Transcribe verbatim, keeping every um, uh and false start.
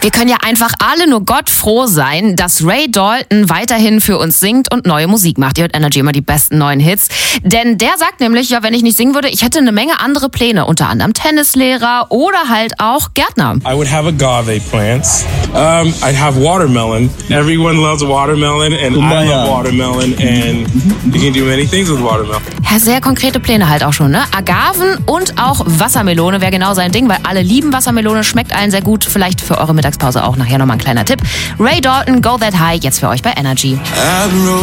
Wir können ja einfach alle nur Gott froh sein, dass Ray Dalton weiterhin für uns singt und neue Musik macht. Ihr hört Energy immer die besten neuen Hits. Denn der sagt nämlich, ja, wenn ich nicht singen würde, ich hätte eine Menge andere Pläne. Unter anderem Tennislehrer oder halt auch Gärtner. I would have agave plants. Um, I'd have watermelon. Everyone loves watermelon and I love watermelon and you can do many things with watermelon. Ja, sehr konkrete Pläne halt auch schon, ne? Agaven und auch Wassermelone wäre genau sein Ding, weil alle lieben Wassermelone, schmeckt allen sehr gut. Vielleicht für eure Mittagspause auch nachher nochmal ein kleiner Tipp. Ray Dalton, Go That High, jetzt für euch bei Energy.